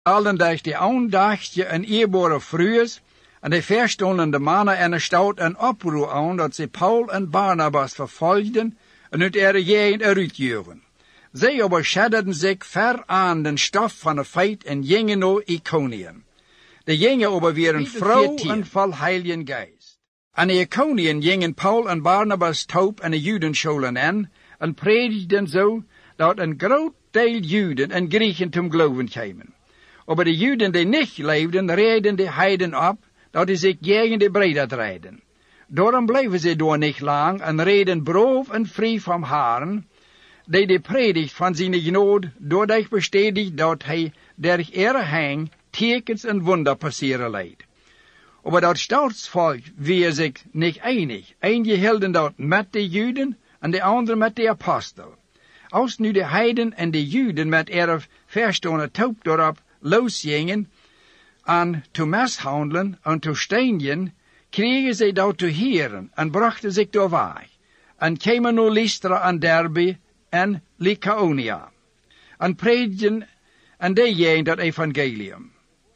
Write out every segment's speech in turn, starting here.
Allen dat die aandagtje een eerbare vrues, en de verstonden de mannen en de stout een oproer aan dat ze Paul en Barnabas vervolgden en uit de gegend eruit joegen. Zij overschedderden zich ver aan den stof van de feit en gingen naar Iconium. De gingen over weer een vrouw en vol Heiligen Geest. Aan de Iconium gingen Paul en Barnabas taub en de Judenscholen aan en predigden zo dat een groot deel Juden en Grieken te geloven kwamen. Aber de Juden die niet leefden, reden de heiden op, dat die zich tegen de breda rijden. Daarom bleven ze door niet lang en reden braaf en vrij van haren, die de predigt van zijn genade doordat bestätigt dat hij der ihre hang tekens en wunder passeren leidt. Aber dat staatsvolk weer zich niet einig. Eén hielden dat met de Juden en de andere met de apostel. Als nu de heiden en de Juden met ihre verstående taub daarop losgingen aan te mishandelen en te stenigen, kregen zij dat te heren en brachten zich door weg, en kwamen naar Lystra en Derbe en Lycaonia, en predigden en deden dat evangelium.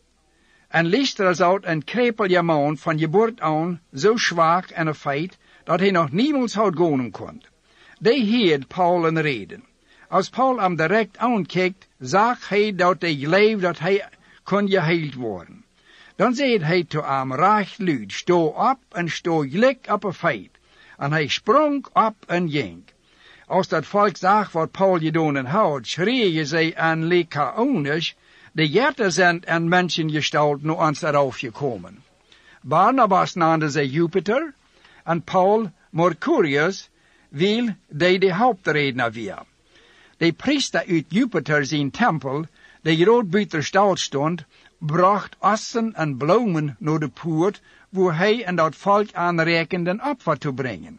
En Lystra zat een krepelige man van geboorte aan, zo zwak en een feit, dat hij nog niemals had gaan kon. Die hield Paul een reden. Als Paul hem direct aankijkt, zag hij dat hij leefde, dat hij kon geheeld worden. Dan zei hij te hem recht luid, sto op en sto gelijk op een feit. En hij sprong op en ging. Als dat volk zag wat Paul gedaan had, schreeuwen zij aan Lycaonisch, de jerten zijn en menschengestalt nu ons eraf gekomen. Barnabas noemde zij Jupiter en Paul Mercurius, wil die de hoofdredner weer. De priester uit Jupiter zijn tempel, die rood buiten de stad stond, bracht assen en bloemen naar de poort, waar hij en dat volk aanrekenden opfer te brengen.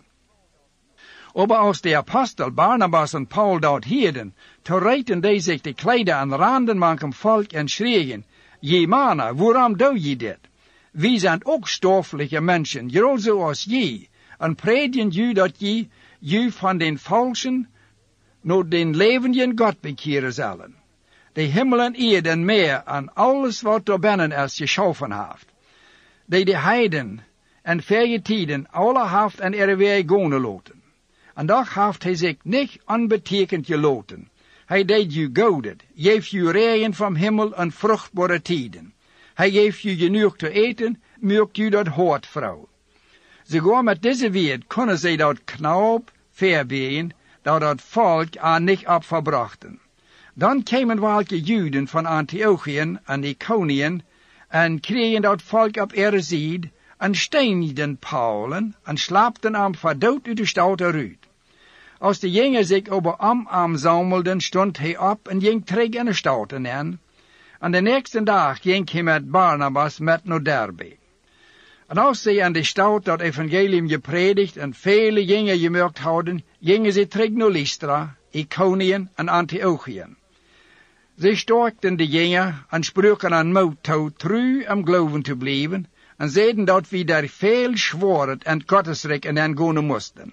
Aber als de apostel Barnabas en Paul dat hielden, toen reiten die zich de kleider aan randen maken volk en schreeuwen, je mannen, waarom doe je dit? Wij zijn ook stoffelijke mensen, groot zoals je, en predigen je dat je van den valsen naar den levenden God bekeren zullen. De hemel en aarde en meer en alles wat er binnen is geschaffen heeft. Die de heiden en verre tijden alle heeft en er weer gaan laten. En toch heeft hij zich niet onbetekend gelaten. Hij deed je gouden, geeft je regen van hemel en vruchtbare tijden. Hij geeft je genoeg te eten, maakt je dat hart vrouw. Sogar met deze woord kunnen zij dat knap verbeen, dat volk aan niet op verbrachten. Dan kwamen welke Juden van Antiochien en Iconium en kregen dat volk op ihre zijde en steinigden Paulen en slapten hem verdood uit de stad eruit. Als de jongen zich over am zammelden, stond hij op en ging terug in de stad in. En de nächste dag ging hij met Barnabas met naar Derbe. En als zij aan de stad dat evangelium gepredigd en vele jongen gemerkt hadden, gingen ze terug naar Lystra, Iconium en Antiochien. Ze sterkten de jongen en spraken aan moed toe trouw om geloven te blijven en zeiden dat we daar veel zwaard en Gottesrijk en gaan moesten.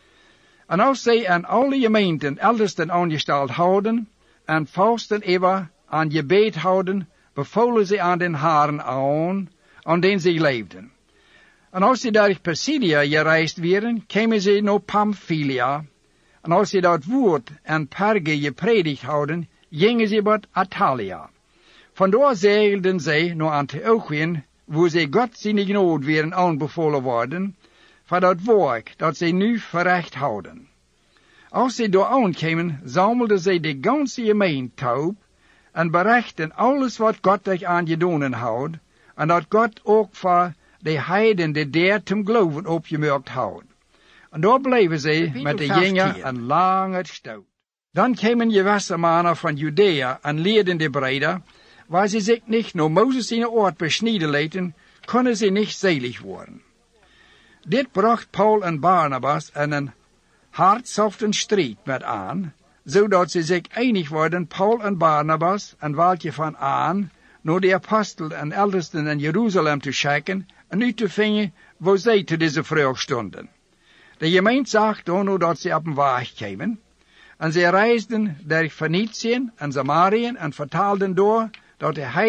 En als zij aan alle gemeenten eldersten aangesteld houden en vasten even aan gebed houden, bevolen ze aan den haren aan den zij leefden. En als ze door Pisidia gereisd werden, kwamen ze naar Pamphylia. En als ze dat woord en Perge gepredigd hadden, gingen ze naar Attalia. Vandaar zeilden zij naar Antiochien, waar zij God zijn genade werden aanbevolen worden, voor dat werk dat zij nu verricht houden. Als zij daar aankwamen, zammelden zij de ganse gemeente taub en berichten alles wat God zich aangedaan had, en dat God ook voor de heiden de der te geloven opgemerkt had. En daar bleven zij met de jongen een lange stoot. Dan kwamen gewisse mannen van Judea en leerden de breder, waar ze zich niet naar Mozes in oord besnijden lieten, konden ze niet zelig worden. Dit bracht Paul en Barnabas in een hartstochtelijke strijd met aan, zodat ze zich einig worden, Paul en Barnabas, en welke van aan, naar de apostelen en eldersten in Jeruzalem te schikken en uit te vinden waar zij te deze vraag stonden. De gemeente zag dan dat ze op een weg kwamen, en ze reisden door Phoenicië en Samarië en vertaalden door dat de